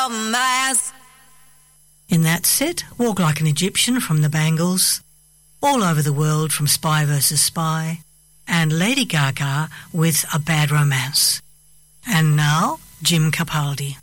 In that set, Walk Like an Egyptian from the Bangles, All Over the World from Spy vs. Spy, and Lady Gaga with A Bad Romance. And now, Jim Capaldi.